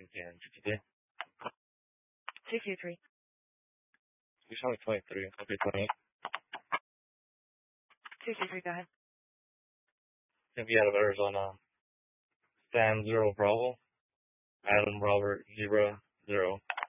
again, today. 223. You shot me 23. Okay, 28. 223, go ahead. Gonna be out of Arizona. Sam 0 Bravo. Adam Robert 0 0.